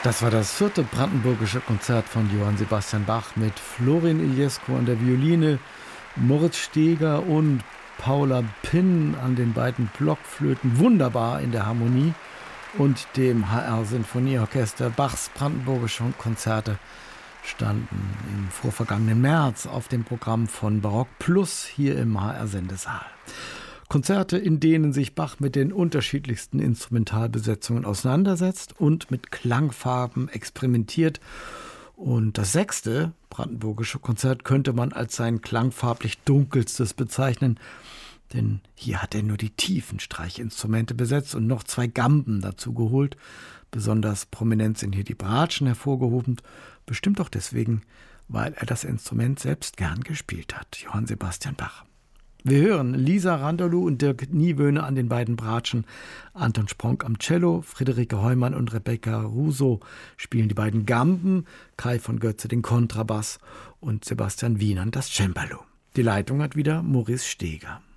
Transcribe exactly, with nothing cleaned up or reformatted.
Das war das vierte brandenburgische Konzert von Johann Sebastian Bach mit Florin Iliescu an der Violine, Moritz Steger und Paula Pinn an den beiden Blockflöten, wunderbar in der Harmonie, und dem H R-Sinfonieorchester. Bachs brandenburgische Konzerte standen im vorvergangenen März auf dem Programm von Barock Plus hier im H R-Sendesaal. Konzerte, in denen sich Bach mit den unterschiedlichsten Instrumentalbesetzungen auseinandersetzt und mit Klangfarben experimentiert. Und das sechste brandenburgische Konzert könnte man als sein klangfarblich dunkelstes bezeichnen, denn hier hat er nur die tiefen Streichinstrumente besetzt und noch zwei Gamben dazu geholt. Besonders prominent sind hier die Bratschen hervorgehoben, bestimmt auch deswegen, weil er das Instrument selbst gern gespielt hat, Johann Sebastian Bach. Wir hören Lisa Randalou und Dirk Niewöhne an den beiden Bratschen, Anton Spronk am Cello, Friederike Heumann und Rebecca Russo spielen die beiden Gamben, Kai von Götze den Kontrabass und Sebastian Wienand das Cembalo. Die Leitung hat wieder Maurice Steger.